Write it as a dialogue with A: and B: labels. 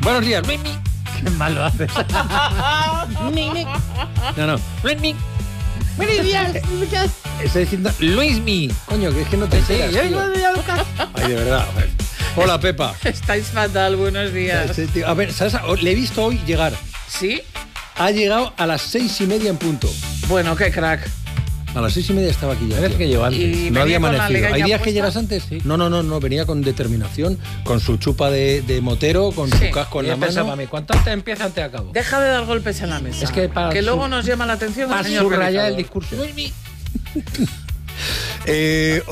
A: Buenos días, Luismi.
B: Qué mal lo haces.
A: No. Luismi.
B: Buenos días, Lucas.
A: Estoy diciendo Luismi. Coño, que es que no te enteras, tío. Ay, de verdad. A ver. Hola, Pepa.
C: Estáis fatal, buenos días.
A: A ver, ¿sabes? Le he visto hoy llegar.
C: ¿Sí?
A: Ha llegado a las 6:30 en punto.
C: Bueno, qué crack.
A: A las 6:30 estaba aquí ya.
B: Es que llevo antes.
C: Y
A: No había
C: venía con la
A: amanecido. ¿Hay
C: legaña
A: días que
C: puesta.
A: llegas antes?
B: Sí.
A: No, venía con determinación, con su chupa de motero, con
C: Sí.
A: su casco en
B: Y
A: la
B: he pensado,
A: mano.
B: mami, ¿cuánto antes empieza, antes acabo?
C: Deja de dar golpes en la mesa.
B: Es que para
C: luego
B: su-
C: nos llama la atención el
B: Para
C: señor
B: subrayar
C: realizador.
B: el discurso.
A: Eh,